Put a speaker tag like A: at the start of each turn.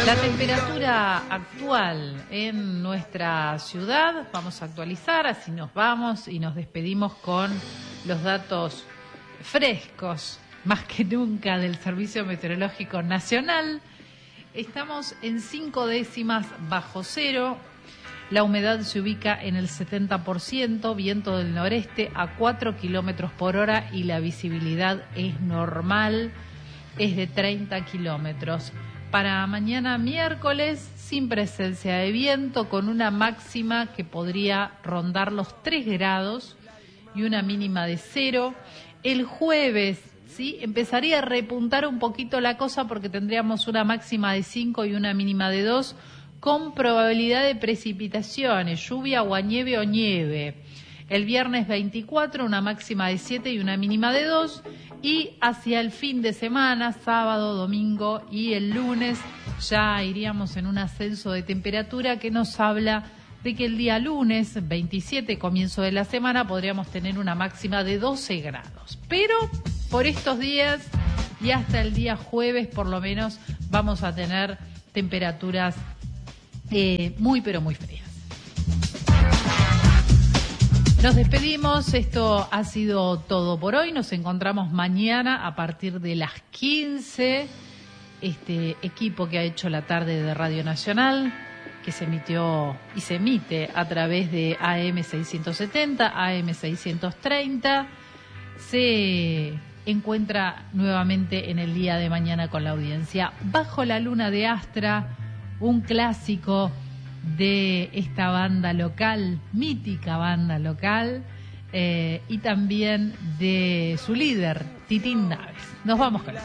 A: La temperatura actual en nuestra ciudad, vamos a actualizar, así nos vamos y nos despedimos con los datos frescos, más que nunca, del Servicio Meteorológico Nacional. Estamos en 5 décimas bajo cero, la humedad se ubica en el 70%, viento del noreste a 4 kilómetros por hora y la visibilidad es normal, es de 30 kilómetros. Para mañana miércoles, sin presencia de viento, con una máxima que podría rondar los 3 grados y una mínima de 0. El jueves, ¿sí?, empezaría a repuntar un poquito la cosa porque tendríamos una máxima de 5 y una mínima de 2, con probabilidad de precipitaciones, lluvia o nieve o nieve. El viernes 24, una máxima de 7 y una mínima de 2. Y hacia el fin de semana, sábado, domingo y el lunes, ya iríamos en un ascenso de temperatura que nos habla de que el día lunes 27, comienzo de la semana, podríamos tener una máxima de 12 grados. Pero por estos días y hasta el día jueves, por lo menos, vamos a tener temperaturas muy, pero muy frías. Nos despedimos, esto ha sido todo por hoy, nos encontramos mañana a partir de las 15, este equipo que ha hecho la tarde de Radio Nacional, que se emitió y se emite a través de AM 670, AM 630, se encuentra nuevamente en el día de mañana con la audiencia. Bajo la luna de Astra, un clásico de esta banda local, mítica banda local, y también de su líder, Titín Naves. Nos vamos con eso.